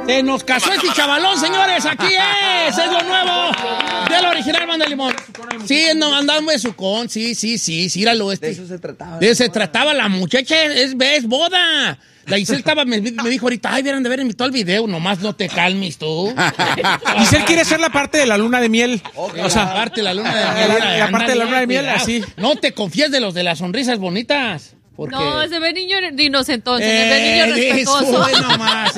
Se nos casó este chavalón, señores. Aquí es lo nuevo del original Banda Limón. Sí, no, andamos de sucón. Sí, íralo este. De eso se trataba. De eso se trataba la muchacha, es boda. La Giselle me dijo ahorita, ay, vieran de haber invitado al video, nomás no te calmes tú. Giselle quiere ser la parte de la luna de miel. O sea, parte de la luna de miel. La parte de la luna de miel, así. No te confíes de los de las sonrisas bonitas. Porque... No, se ve niño inocentón, se ve niño respetuoso. Nomás,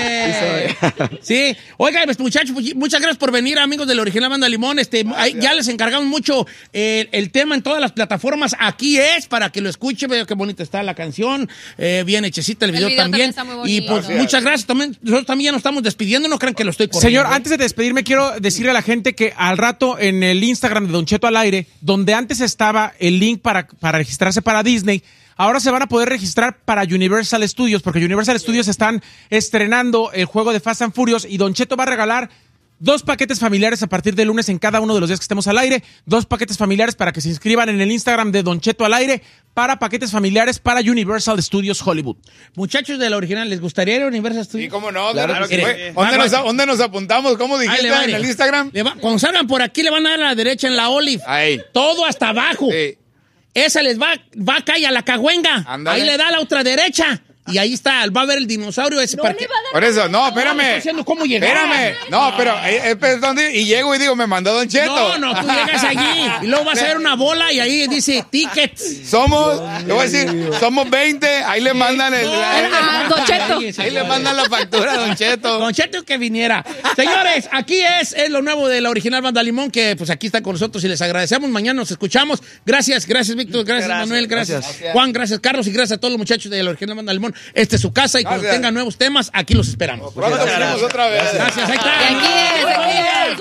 Sí, oigan, muchachos, muchas gracias por venir, amigos del original Banda Limón. Ya les encargamos mucho el tema en todas las plataformas. Aquí es, para que lo escuche, veo qué bonita está la canción, bien hechecita el video también. Está muy bonito. Y pues muchas gracias. Nosotros también ya nos estamos despidiendo, no crean que lo estoy corriendo. Señor, antes de despedirme, quiero decirle a la gente que al rato en el Instagram de Don Cheto al Aire, donde antes estaba el link para registrarse para Disney, ahora se van a poder registrar para Universal Studios, porque Universal Studios están estrenando el juego de Fast and Furious y Don Cheto va a regalar 2 paquetes familiares a partir del lunes en cada uno de los días que estemos al aire. 2 paquetes familiares para que se inscriban en el Instagram de Don Cheto al Aire para paquetes familiares para Universal Studios Hollywood. Muchachos de la original, ¿les gustaría ir a Universal Studios? Sí, cómo no. Claro que sí. ¿Dónde nos apuntamos? ¿Cómo dijiste en el Instagram? Cuando salgan por aquí, le van a dar a la derecha en la Olive. Ahí. Todo hasta abajo. Sí. Esa les va a caer a la cagüenga. Ándale. Ahí le da a la otra derecha. Y ahí está, va a ver el dinosaurio ese parque. Por eso, no, espérame. No, estoy diciendo cómo llegar. Espérame. No, pero y llego y digo, me mandó Don Cheto. No, tú llegas allí y luego vas a ver una bola y ahí dice tickets. Le voy a decir, somos 20, ahí le mandan Don Cheto. Ahí le mandan la factura a Don Cheto. Don Cheto que viniera. Señores, aquí es lo nuevo de la original Banda Limón, que pues aquí está con nosotros y les agradecemos. Mañana nos escuchamos. Gracias Víctor, gracias Manuel, gracias Juan, gracias Carlos y gracias a todos los muchachos de la original Banda Limón. Esta es su casa y cuando tengan nuevos temas, aquí los esperamos. Cuando venimos otra vez. Gracias, ahí está. Aquí es.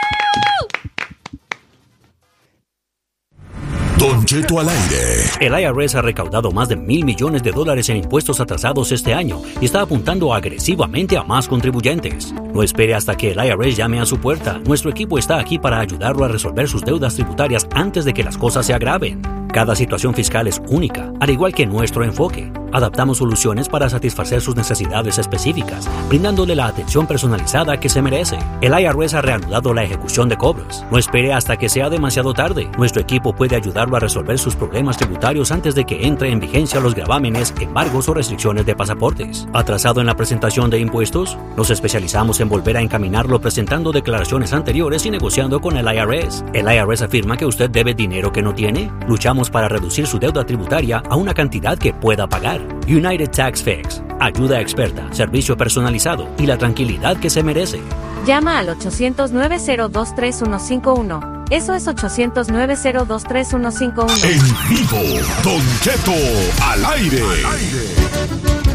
Don Cheto al Aire. El IRS ha recaudado más de $1,000 millones en impuestos atrasados este año y está apuntando agresivamente a más contribuyentes. No espere hasta que el IRS llame a su puerta. Nuestro equipo está aquí para ayudarlo a resolver sus deudas tributarias antes de que las cosas se agraven. Cada situación fiscal es única, al igual que nuestro enfoque. Adaptamos soluciones para satisfacer sus necesidades específicas, brindándole la atención personalizada que se merece. El IRS ha reanudado la ejecución de cobros. No espere hasta que sea demasiado tarde. Nuestro equipo puede ayudarlo a resolver sus problemas tributarios antes de que entre en vigencia los gravámenes, embargos o restricciones de pasaportes. ¿Atrasado en la presentación de impuestos? Nos especializamos en volver a encaminarlo presentando declaraciones anteriores y negociando con el IRS. ¿El IRS afirma que usted debe dinero que no tiene? Luchamos para reducir su deuda tributaria a una cantidad que pueda pagar. United Tax Fix. Ayuda experta, servicio personalizado y la tranquilidad que se merece. Llama al 800-902-3151. Eso es 800-902-3151. En vivo, Don Cheto al aire.